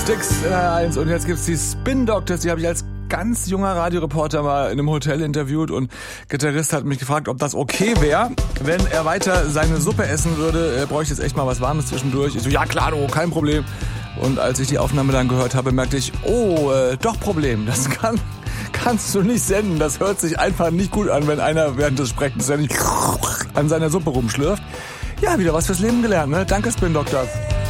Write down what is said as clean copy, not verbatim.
Styx 1 und jetzt gibt's die Spin Doctors, die habe ich als ganz junger Radioreporter mal in einem Hotel interviewt und Gitarrist hat mich gefragt, ob das okay wäre, wenn er weiter seine Suppe essen würde. Er bräuchte jetzt echt mal was Warmes zwischendurch. Ich so, ja klar, kein Problem. Und als ich die Aufnahme dann gehört habe, merkte ich, doch Problem. Das kannst du nicht senden. Das hört sich einfach nicht gut an, wenn einer während des Sprechens an seiner Suppe rumschlürft. Ja, wieder was fürs Leben gelernt, ne? Danke, Spin Doctors.